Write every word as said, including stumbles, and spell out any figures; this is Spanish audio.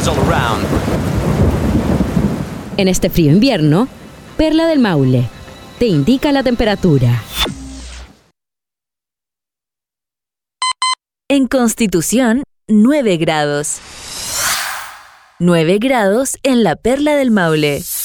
all around. En este frío invierno, Perla del Maule te indica la temperatura. En Constitución, nueve grados. nueve grados en la Perla del Maule.